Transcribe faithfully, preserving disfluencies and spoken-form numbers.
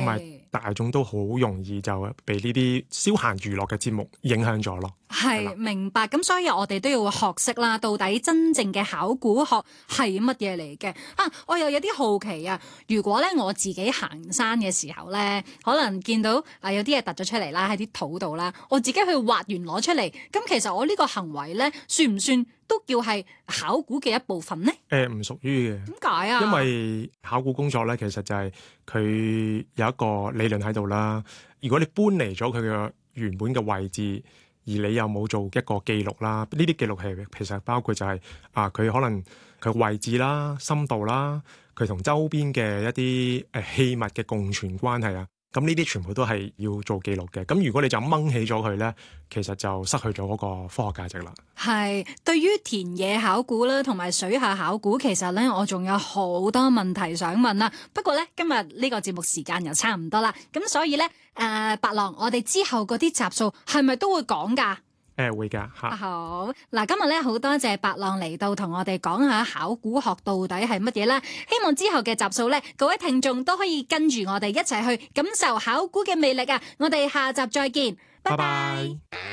埋大眾都好容易就被呢啲消閒娛樂嘅節目影響咗咯。 係，明白。咁所以我哋都要學識啦，到底真正嘅考古學係乜嘢嚟嘅啊？我又有啲好奇啊！如果咧我自己行山嘅時候咧，可能見到啊有啲嘢突咗出嚟啦，喺啲土度啦，我自己去挖完攞出嚟，咁其實我呢個行為咧，算唔算都叫係考古嘅一部分呢？ 誒唔屬於嘅。 點解啊？ 因為考古工作咧，其實就係佢有一個理論喺度啦。如果你搬離咗佢嘅原本嘅位置，而你又冇做一個記錄啦，呢啲記錄係其實包括就係、是、啊，佢可能佢位置啦、深度啦，佢同周邊嘅一啲誒器物嘅共存關係啊。咁呢啲全部都係要做記錄嘅。咁如果你就掹起咗佢咧，其實就失去咗嗰個科學價值啦。 係，對於田野考古啦，同埋水下考古，其實咧我仲有好多問題想問啦。不過咧今日呢個節目時間又差唔多啦，咁所以咧誒、呃，白狼，我哋之後嗰啲集數係咪都會講㗎？ 誒會㗎嚇。 好嗱，今日咧好多謝白狼嚟到同我哋講下考古學到底係乜嘢啦。希望之後嘅集數咧，各位聽眾都可以跟住我哋一齊去感受考古嘅魅力啊！我哋下集再見，拜拜。